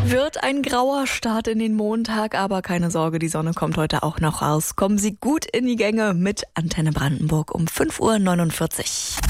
Wird ein grauer Start in den Montag, aber keine Sorge, die Sonne kommt heute auch noch raus. Kommen Sie gut in die Gänge mit Antenne Brandenburg um 5:49 Uhr.